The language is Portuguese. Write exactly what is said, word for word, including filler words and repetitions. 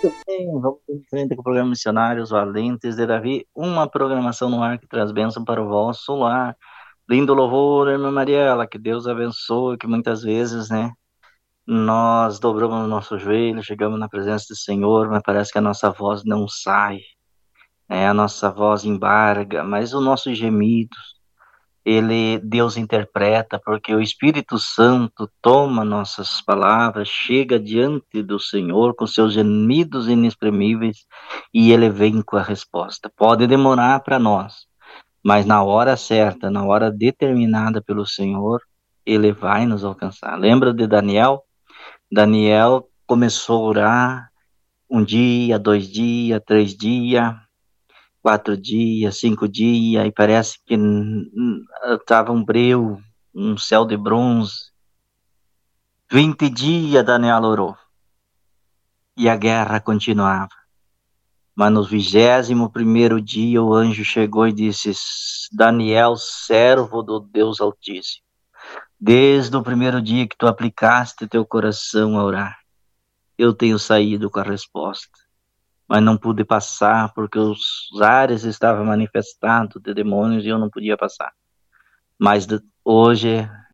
Bem, vamos em frente com o programa Missionários Valentes de Davi, uma programação no ar que traz bênção para o vosso lar. Lindo louvor, irmã Mariela, que Deus abençoe, que muitas vezes, né, nós dobramos o nosso joelho, chegamos na presença do Senhor, mas parece que a nossa voz não sai, né, a nossa voz embarga, mas os nossos gemidos, ele, Deus interpreta, porque o Espírito Santo toma nossas palavras, chega diante do Senhor com seus gemidos inexprimíveis e ele vem com a resposta. Pode demorar para nós, mas na hora certa, na hora determinada pelo Senhor, ele vai nos alcançar. Lembra de Daniel? Daniel começou a orar um dia, dois dias, três dias, quatro dias, cinco dias, e parece que estava um breu, um céu de bronze. Vinte dias Daniel orou, e a guerra continuava. Mas no vigésimo primeiro dia o anjo chegou e disse: Daniel, servo do Deus Altíssimo, desde o primeiro dia que tu aplicaste teu coração a orar, eu tenho saído com a resposta. Mas não pude passar porque os ares estavam manifestados de demônios e eu não podia passar. Mas hoje